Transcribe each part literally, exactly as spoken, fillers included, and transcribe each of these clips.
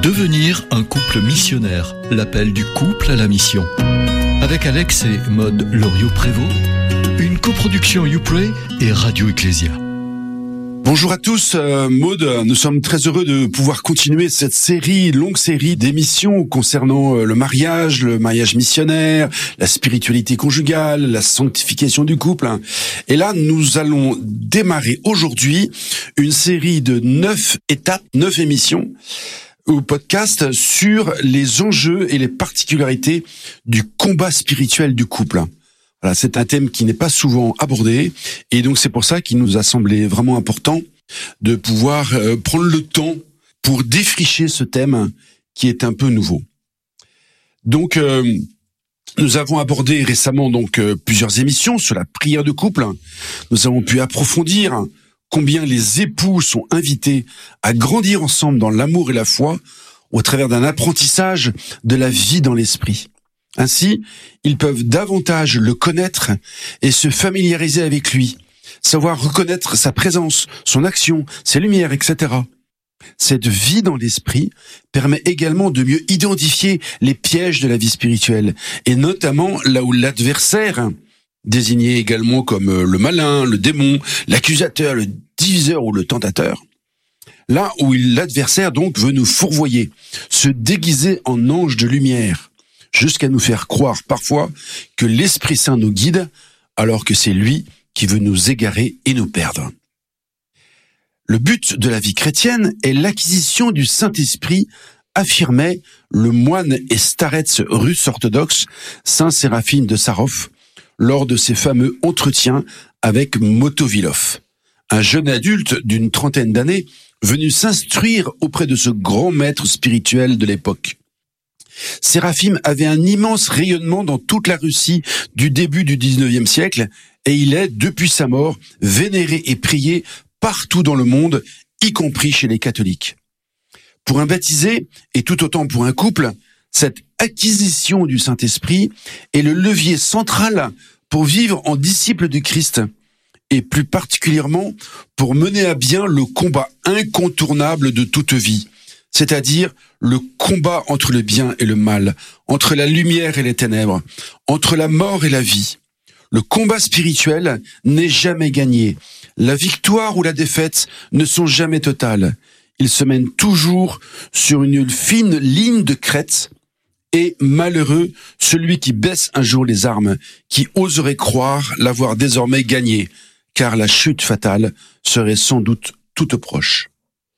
Devenir un couple missionnaire, l'appel du couple à la mission. Avec Alex et Maude Loriot-Prévost, une coproduction YouPray et Radio Ecclésia. Bonjour à tous, euh, Maude, nous sommes très heureux de pouvoir continuer cette série, longue série d'émissions concernant euh, le mariage, le mariage missionnaire, la spiritualité conjugale, la sanctification du couple. Et là, nous allons démarrer aujourd'hui une série de neuf étapes, neuf émissions au podcast sur les enjeux et les particularités du combat spirituel du couple. Voilà, c'est un thème qui n'est pas souvent abordé, et donc c'est pour ça qu'il nous a semblé vraiment important de pouvoir euh, prendre le temps pour défricher ce thème qui est un peu nouveau. Donc, euh, nous avons abordé récemment donc euh, plusieurs émissions sur la prière de couple. Nous avons pu approfondir combien les époux sont invités à grandir ensemble dans l'amour et la foi au travers d'un apprentissage de la vie dans l'esprit. Ainsi, ils peuvent davantage le connaître et se familiariser avec lui, savoir reconnaître sa présence, son action, ses lumières, et cetera. Cette vie dans l'esprit permet également de mieux identifier les pièges de la vie spirituelle, et notamment là où l'adversaire, désigné également comme le malin, le démon, l'accusateur, le diviseur ou le tentateur, là où l'adversaire donc veut nous fourvoyer, se déguiser en ange de lumière, jusqu'à nous faire croire parfois que l'Esprit Saint nous guide, alors que c'est lui qui veut nous égarer et nous perdre. Le but de la vie chrétienne est l'acquisition du Saint-Esprit, affirmait le moine et starets russe orthodoxe Saint Séraphine de Sarov lors de ses fameux entretiens avec Motovilov, un jeune adulte d'une trentaine d'années venu s'instruire auprès de ce grand maître spirituel de l'époque. Séraphim avait un immense rayonnement dans toute la Russie du début du dix-neuvième siècle, et il est, depuis sa mort, vénéré et prié partout dans le monde, y compris chez les catholiques. Pour un baptisé, et tout autant pour un couple, cette acquisition du Saint-Esprit est le levier central pour vivre en disciples du Christ, et plus particulièrement pour mener à bien le combat incontournable de toute vie, c'est-à-dire le combat entre le bien et le mal, entre la lumière et les ténèbres, entre la mort et la vie. Le combat spirituel n'est jamais gagné. La victoire ou la défaite ne sont jamais totales. Ils se mènent toujours sur une fine ligne de crête, et malheureux celui qui baisse un jour les armes, qui oserait croire l'avoir désormais gagné, car la chute fatale serait sans doute toute proche.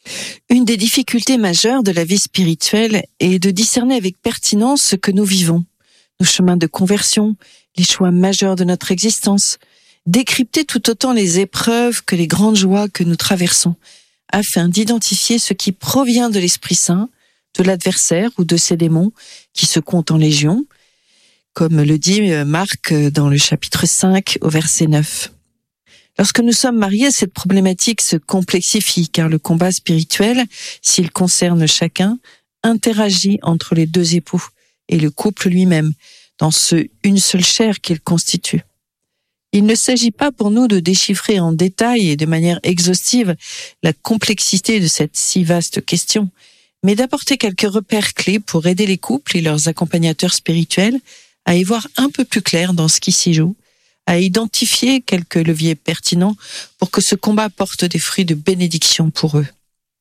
Une des difficultés majeures de la vie spirituelle est de discerner avec pertinence ce que nous vivons, nos chemins de conversion, les choix majeurs de notre existence, décrypter tout autant les épreuves que les grandes joies que nous traversons, afin d'identifier ce qui provient de l'Esprit Saint, de l'adversaire ou de ses démons qui se comptent en légion, comme le dit Marc dans le chapitre cinq au verset neuf. Lorsque nous sommes mariés, cette problématique se complexifie, car le combat spirituel, s'il concerne chacun, interagit entre les deux époux et le couple lui-même, dans ce une seule chair qu'il constitue. Il ne s'agit pas pour nous de déchiffrer en détail et de manière exhaustive la complexité de cette si vaste question, mais d'apporter quelques repères clés pour aider les couples et leurs accompagnateurs spirituels à y voir un peu plus clair dans ce qui s'y joue, à identifier quelques leviers pertinents pour que ce combat porte des fruits de bénédiction pour eux.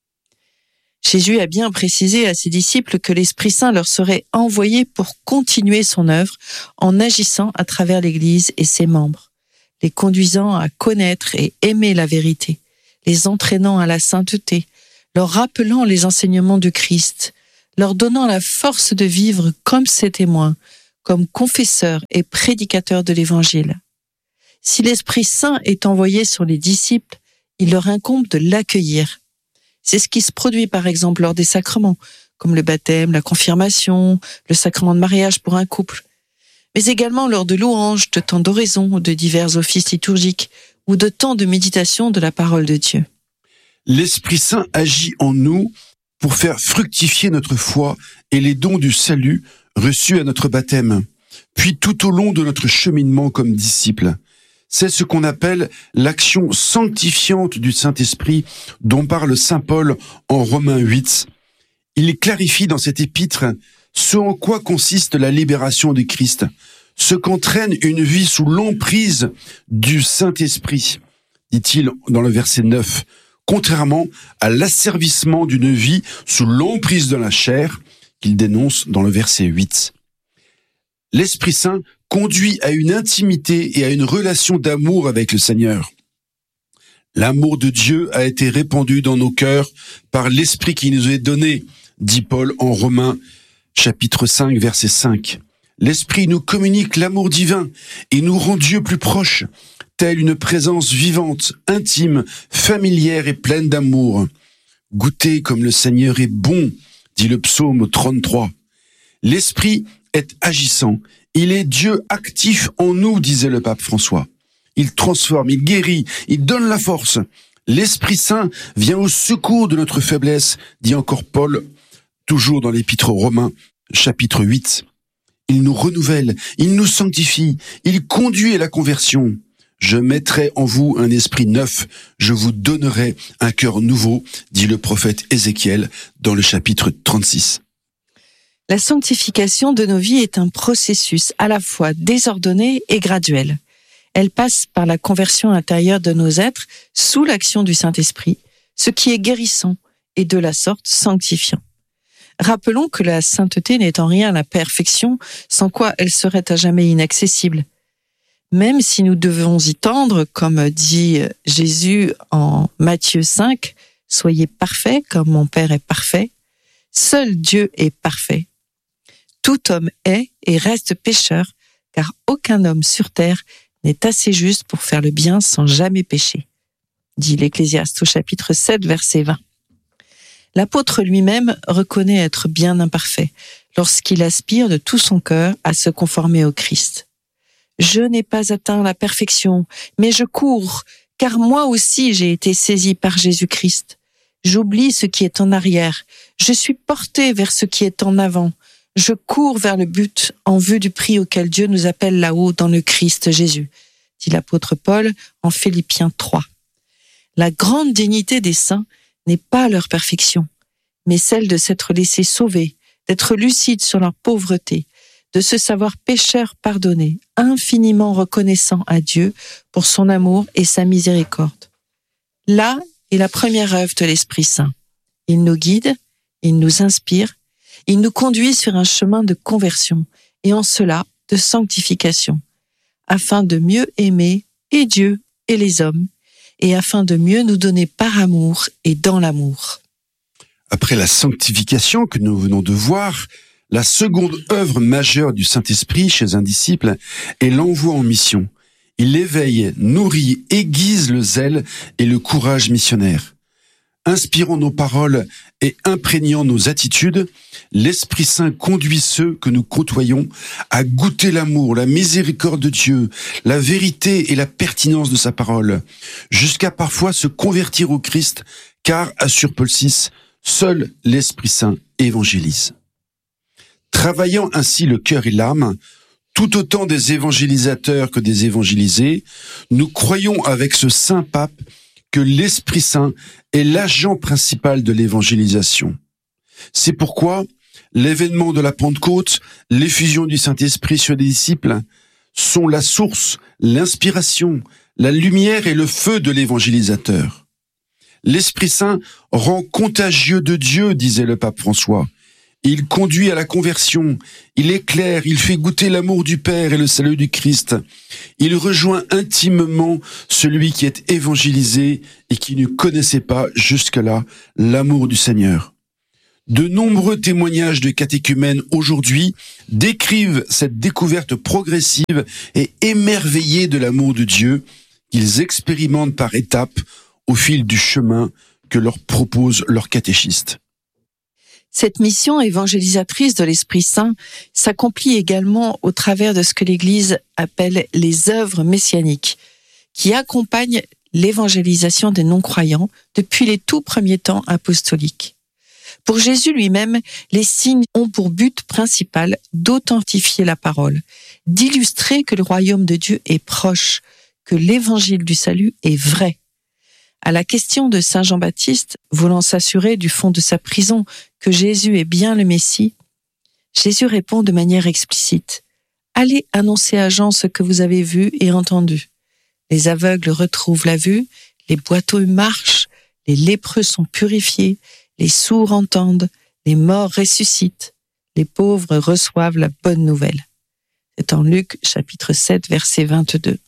Jésus a bien précisé à ses disciples que l'Esprit Saint leur serait envoyé pour continuer son œuvre en agissant à travers l'Église et ses membres, les conduisant à connaître et aimer la vérité, les entraînant à la sainteté, leur rappelant les enseignements du Christ, leur donnant la force de vivre comme ses témoins, comme confesseurs et prédicateurs de l'Évangile. Si l'Esprit Saint est envoyé sur les disciples, il leur incombe de l'accueillir. C'est ce qui se produit par exemple lors des sacrements, comme le baptême, la confirmation, le sacrement de mariage pour un couple, mais également lors de louanges, de temps d'oraison, de divers offices liturgiques ou de temps de méditation de la parole de Dieu. L'Esprit Saint agit en nous pour faire fructifier notre foi et les dons du salut reçus à notre baptême, puis tout au long de notre cheminement comme disciples. C'est ce qu'on appelle l'action sanctifiante du Saint-Esprit dont parle saint Paul en Romains huit. Il clarifie dans cet épître ce en quoi consiste la libération du Christ, ce qu'entraîne une vie sous l'emprise du Saint-Esprit, dit-il dans le verset neuf, contrairement à l'asservissement d'une vie sous l'emprise de la chair qu'il dénonce dans le verset huit. L'Esprit Saint conduit à une intimité et à une relation d'amour avec le Seigneur. L'amour de Dieu a été répandu dans nos cœurs par l'Esprit qui nous est donné, dit Paul en Romains, chapitre cinq, verset cinq. L'Esprit nous communique l'amour divin et nous rend Dieu plus proche, telle une présence vivante, intime, familière et pleine d'amour. Goûtez comme le Seigneur est bon, dit le psaume trente-trois. L'Esprit est agissant, il est Dieu actif en nous, disait le pape François. Il transforme, il guérit, il donne la force. L'Esprit Saint vient au secours de notre faiblesse, dit encore Paul, toujours dans l'Épître aux Romains, chapitre huit. Il nous renouvelle, il nous sanctifie, il conduit à la conversion. Je mettrai en vous un esprit neuf, je vous donnerai un cœur nouveau, dit le prophète Ézéchiel dans le chapitre trente-six. La sanctification de nos vies est un processus à la fois désordonné et graduel. Elle passe par la conversion intérieure de nos êtres sous l'action du Saint-Esprit, ce qui est guérissant et de la sorte sanctifiant. Rappelons que la sainteté n'est en rien la perfection, sans quoi elle serait à jamais inaccessible. Même si nous devons y tendre, comme dit Jésus en Matthieu cinq, « Soyez parfaits comme mon Père est parfait », seul Dieu est parfait. Tout homme est et reste pécheur, car aucun homme sur terre n'est assez juste pour faire le bien sans jamais pécher, dit l'Ecclésiaste au chapitre sept, verset vingt. L'apôtre lui-même reconnaît être bien imparfait lorsqu'il aspire de tout son cœur à se conformer au Christ. « Je n'ai pas atteint la perfection, mais je cours, car moi aussi j'ai été saisi par Jésus-Christ. J'oublie ce qui est en arrière, je suis porté vers ce qui est en avant. Je cours vers le but en vue du prix auquel Dieu nous appelle là-haut dans le Christ Jésus, dit l'apôtre Paul en Philippiens trois. La grande dignité des saints n'est pas leur perfection, mais celle de s'être laissés sauver, d'être lucides sur leur pauvreté, de se savoir pécheurs pardonnés, infiniment reconnaissants à Dieu pour son amour et sa miséricorde. Là est la première œuvre de l'Esprit Saint. Il nous guide, il nous inspire, il nous conduit sur un chemin de conversion et en cela de sanctification, afin de mieux aimer et Dieu et les hommes, et afin de mieux nous donner par amour et dans l'amour. Après la sanctification que nous venons de voir, la seconde œuvre majeure du Saint-Esprit chez un disciple est l'envoi en mission. Il éveille, nourrit, aiguise le zèle et le courage missionnaire. Inspirant nos paroles et imprégnant nos attitudes, l'Esprit Saint conduit ceux que nous côtoyons à goûter l'amour, la miséricorde de Dieu, la vérité et la pertinence de sa parole, jusqu'à parfois se convertir au Christ, car, assure Paul six, seul l'Esprit Saint évangélise. Travaillant ainsi le cœur et l'âme, tout autant des évangélisateurs que des évangélisés, nous croyons avec ce saint pape que l'Esprit Saint est l'agent principal de l'évangélisation. C'est pourquoi l'événement de la Pentecôte, l'effusion du Saint-Esprit sur les disciples, sont la source, l'inspiration, la lumière et le feu de l'évangélisateur. L'Esprit Saint rend contagieux de Dieu, disait le pape François. Il conduit à la conversion, il éclaire, il fait goûter l'amour du Père et le salut du Christ. Il rejoint intimement celui qui est évangélisé et qui ne connaissait pas jusque-là l'amour du Seigneur. De nombreux témoignages de catéchumènes aujourd'hui décrivent cette découverte progressive et émerveillée de l'amour de Dieu qu'ils expérimentent par étapes au fil du chemin que leur propose leur catéchiste. Cette mission évangélisatrice de l'Esprit Saint s'accomplit également au travers de ce que l'Église appelle les œuvres messianiques, qui accompagnent l'évangélisation des non-croyants depuis les tout premiers temps apostoliques. Pour Jésus lui-même, les signes ont pour but principal d'authentifier la parole, d'illustrer que le royaume de Dieu est proche, que l'évangile du salut est vrai. À la question de saint Jean-Baptiste, voulant s'assurer du fond de sa prison que Jésus est bien le Messie, Jésus répond de manière explicite. Allez annoncer à Jean ce que vous avez vu et entendu. Les aveugles retrouvent la vue, les boiteux marchent, les lépreux sont purifiés, les sourds entendent, les morts ressuscitent, les pauvres reçoivent la bonne nouvelle. C'est en Luc chapitre sept, verset vingt-deux.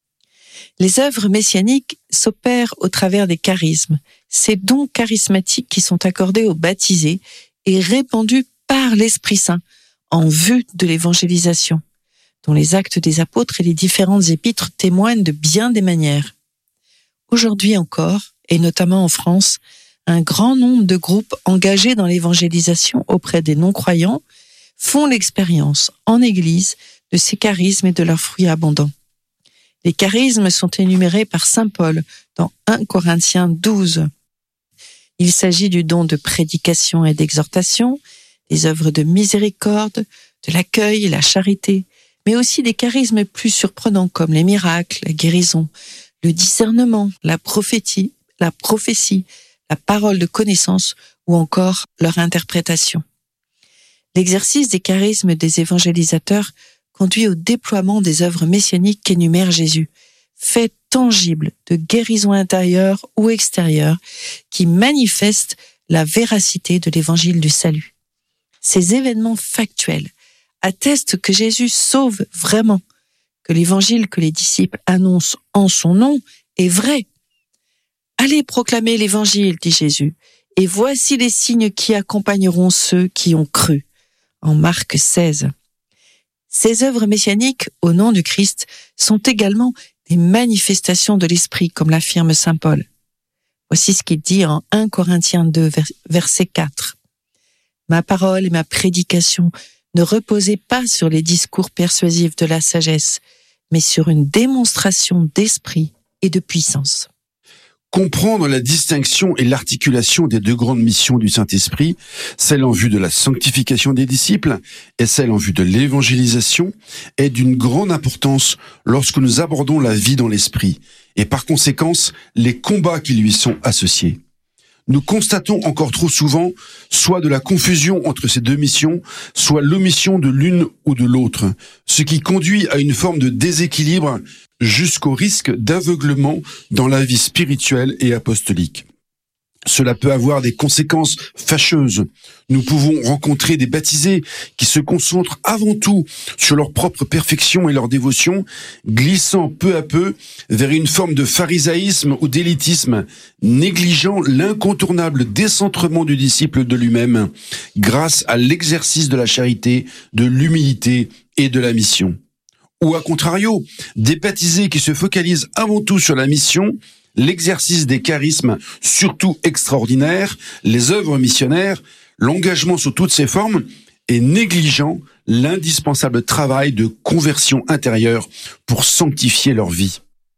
Les œuvres messianiques s'opèrent au travers des charismes, ces dons charismatiques qui sont accordés aux baptisés et répandus par l'Esprit Saint en vue de l'évangélisation, dont les actes des apôtres et les différentes épîtres témoignent de bien des manières. Aujourd'hui encore, et notamment en France, un grand nombre de groupes engagés dans l'évangélisation auprès des non-croyants font l'expérience en Église de ces charismes et de leurs fruits abondants. Les charismes sont énumérés par saint Paul dans un Corinthiens douze. Il s'agit du don de prédication et d'exhortation, des œuvres de miséricorde, de l'accueil et la charité, mais aussi des charismes plus surprenants comme les miracles, la guérison, le discernement, la prophétie, la prophétie, la parole de connaissance ou encore leur interprétation. L'exercice des charismes des évangélisateurs conduit au déploiement des œuvres messianiques qu'énumère Jésus, faits tangibles de guérison intérieure ou extérieure qui manifestent la véracité de l'évangile du salut. Ces événements factuels attestent que Jésus sauve vraiment, que l'évangile que les disciples annoncent en son nom est vrai. Allez proclamer l'évangile, dit Jésus, et voici les signes qui accompagneront ceux qui ont cru. En Marc seize. Ces œuvres messianiques, au nom du Christ, sont également des manifestations de l'Esprit, comme l'affirme saint Paul. Voici ce qu'il dit en un Corinthiens deux, verset quatre. Ma parole et ma prédication ne reposaient pas sur les discours persuasifs de la sagesse, mais sur une démonstration d'esprit et de puissance. Comprendre la distinction et l'articulation des deux grandes missions du Saint-Esprit, celle en vue de la sanctification des disciples et celle en vue de l'évangélisation, est d'une grande importance lorsque nous abordons la vie dans l'Esprit et par conséquence les combats qui lui sont associés. Nous constatons encore trop souvent soit de la confusion entre ces deux missions, soit l'omission de l'une ou de l'autre, ce qui conduit à une forme de déséquilibre jusqu'au risque d'aveuglement dans la vie spirituelle et apostolique. Cela peut avoir des conséquences fâcheuses. Nous pouvons rencontrer des baptisés qui se concentrent avant tout sur leur propre perfection et leur dévotion, glissant peu à peu vers une forme de pharisaïsme ou d'élitisme, négligeant l'incontournable décentrement du disciple de lui-même grâce à l'exercice de la charité, de l'humilité et de la mission. Ou à contrario, des baptisés qui se focalisent avant tout sur la mission, l'exercice des charismes, surtout extraordinaires, les œuvres missionnaires, l'engagement sous toutes ses formes, et négligeant l'indispensable travail de conversion intérieure pour sanctifier leur vie.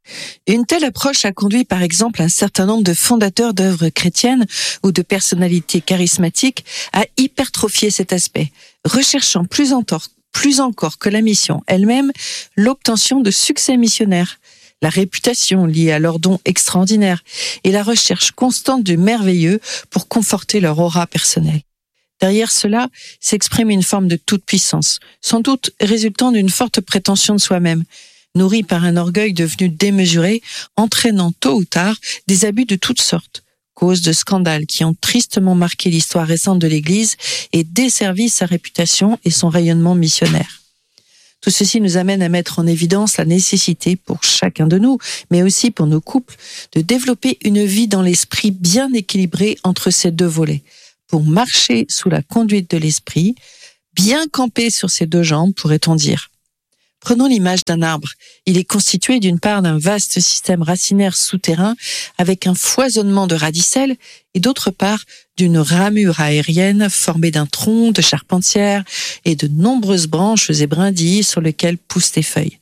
Une telle approche a conduit par exemple un certain nombre de fondateurs d'œuvres chrétiennes ou de personnalités charismatiques à hypertrophier cet aspect, recherchant plus encore, plus encore que la mission elle-même l'obtention de succès missionnaires, la réputation liée à leurs dons extraordinaires et la recherche constante du merveilleux pour conforter leur aura personnelle. Derrière cela s'exprime une forme de toute-puissance, sans doute résultant d'une forte prétention de soi-même, nourrie par un orgueil devenu démesuré, entraînant tôt ou tard des abus de toutes sortes, cause de scandales qui ont tristement marqué l'histoire récente de l'Église et desservi sa réputation et son rayonnement missionnaire. Tout ceci nous amène à mettre en évidence la nécessité pour chacun de nous, mais aussi pour nos couples, de développer une vie dans l'esprit bien équilibrée entre ces deux volets, pour marcher sous la conduite de l'esprit, bien camper sur ses deux jambes, pourrait-on dire. Prenons l'image d'un arbre. Il est constitué d'une part d'un vaste système racinaire souterrain avec un foisonnement de radicelles et d'autre part d'une ramure aérienne formée d'un tronc, de charpentière et de nombreuses branches et brindilles sur lesquelles poussent les feuilles.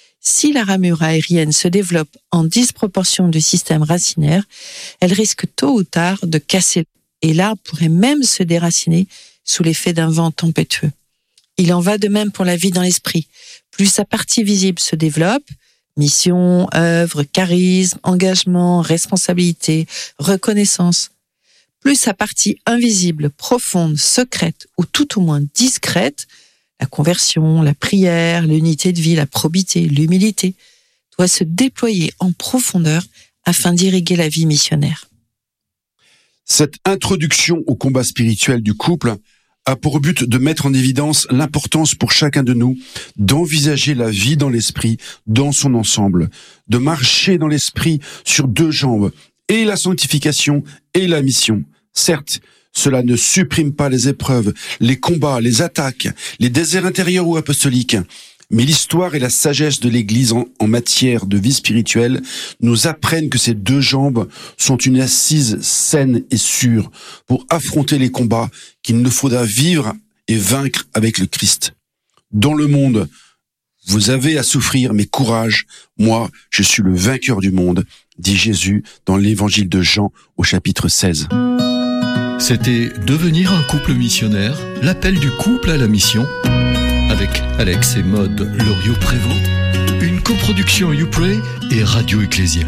Si la ramure aérienne se développe en disproportion du système racinaire, elle risque tôt ou tard de casser et l'arbre pourrait même se déraciner sous l'effet d'un vent tempétueux. Il en va de même pour la vie dans l'esprit. Plus sa partie visible se développe, Mission, œuvre, charisme, engagement, responsabilité, reconnaissance. Plus sa partie invisible, profonde, secrète ou tout au moins discrète, la conversion, la prière, l'unité de vie, la probité, l'humilité, doit se déployer en profondeur afin d'irriguer la vie missionnaire. Cette introduction au combat spirituel du couple a pour but de mettre en évidence l'importance pour chacun de nous d'envisager la vie dans l'esprit dans son ensemble, de marcher dans l'esprit sur deux jambes, et la sanctification et la mission. Certes, cela ne supprime pas les épreuves, les combats, les attaques, les déserts intérieurs ou apostoliques, mais l'histoire et la sagesse de l'Église en, en matière de vie spirituelle nous apprennent que ces deux jambes sont une assise saine et sûre pour affronter les combats qu'il nous faudra vivre et vaincre avec le Christ. Dans le monde, vous avez à souffrir, mais courage, moi, je suis le vainqueur du monde, dit Jésus dans l'évangile de Jean au chapitre seize. C'était Devenir un couple missionnaire, l'appel du couple à la mission, avec Alex et Maud Loriot-Prévost, une coproduction YouPray et Radio Ecclésia.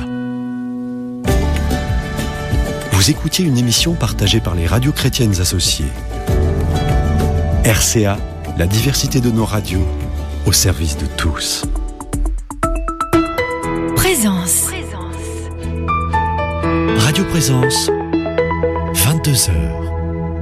Vous écoutiez une émission partagée par les radios chrétiennes associées. R C A, la diversité de nos radios, au service de tous. Présence. Radio Présence, vingt-deux heures.